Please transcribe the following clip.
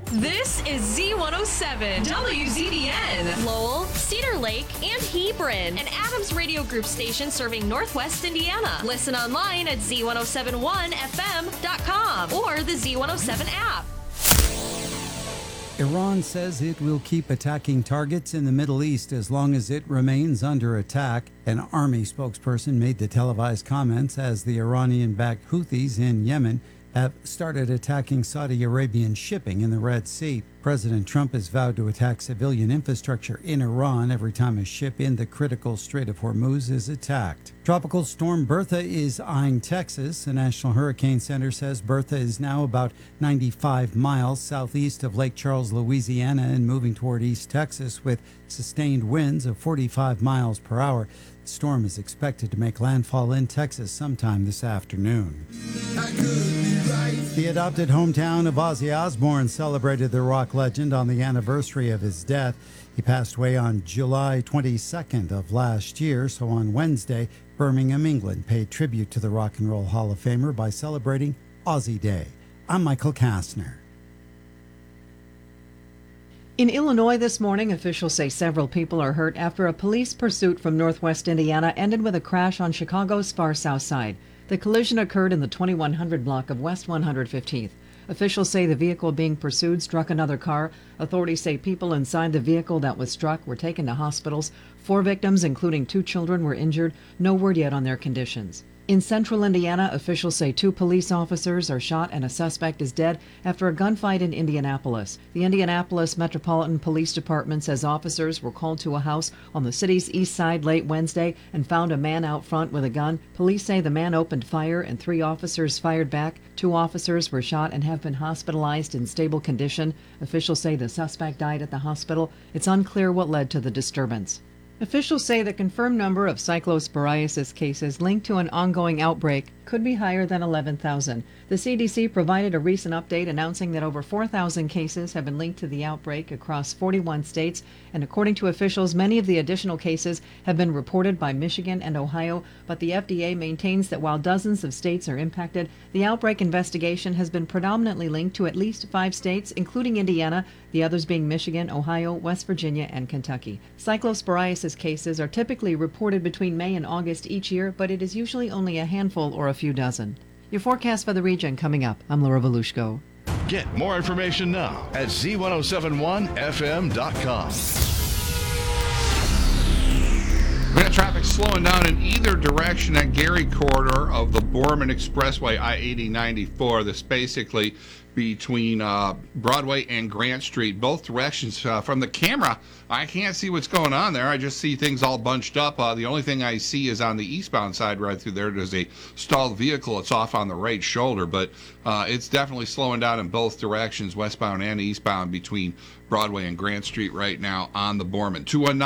This is Z107 WZDN. Lowell, Cedar Lake, and Hebron, an Adams Radio Group station serving Northwest Indiana. Listen online at z1071fm.com or the Z107 app. Iran says it will keep attacking targets in the Middle East as long as it remains under attack. An army spokesperson made the televised comments as the Iranian-backed Houthis in Yemen have started attacking Saudi Arabian shipping in the Red Sea. President Trump has vowed to attack civilian infrastructure in Iran every time a ship in the critical Strait of Hormuz is attacked. Tropical storm Bertha is eyeing Texas. The National Hurricane Center says Bertha is now about 95 miles southeast of Lake Charles, Louisiana, and moving toward East Texas with sustained winds of 45 miles per hour. The storm is expected to make landfall in Texas sometime this afternoon. The adopted hometown of Ozzy Osbourne celebrated the rock legend on the anniversary of his death. He passed away on July 22nd of last year, so on Wednesday, Birmingham, England paid tribute to the Rock and Roll Hall of Famer by celebrating Ozzy Day. I'm Michael Kastner. In Illinois this morning, officials say several people are hurt after a police pursuit from northwest Indiana ended with a crash on Chicago's far south side. The collision occurred in the 2100 block of West 115th. Officials say the vehicle being pursued struck another car. Authorities say people inside the vehicle that was struck were taken to hospitals. 4 victims, including 2 children, were injured. No word yet on their conditions. In central Indiana, officials say 2 police officers are shot and a suspect is dead after a gunfight in Indianapolis. The Indianapolis Metropolitan Police Department says officers were called to a house on the city's east side late Wednesday and found a man out front with a gun. Police say the man opened fire and 3 officers fired back. 2 officers were shot and have been hospitalized in stable condition. Officials say the suspect died at the hospital. It's unclear what led to the disturbance. Officials say the confirmed number of cyclosporiasis cases linked to an ongoing outbreak could be higher than 11,000. The CDC provided a recent update announcing that over 4,000 cases have been linked to the outbreak across 41 states, and according to officials, many of the additional cases have been reported by Michigan and Ohio, but the FDA maintains that while dozens of states are impacted, the outbreak investigation has been predominantly linked to at least 5 states, including Indiana, the others being Michigan, Ohio, West Virginia, and Kentucky. Cyclosporiasis cases are typically reported between May and August each year, but it is usually only a handful or a few dozen. Your forecast for the region coming up. I'm Laura Volushko. Get more information now at z1071fm.com. We got traffic slowing down in either direction at Gary corridor of the Borman Expressway, I-8094. This basically between Broadway and Grant Street, both directions. From the camera, I can't see what's going on there. I just see things all bunched up. The only thing I see is on the eastbound side right through there. There's a stalled vehicle. It's off on the right shoulder, but it's definitely slowing down in both directions, westbound and eastbound, between Broadway and Grant Street right now on the Borman. 219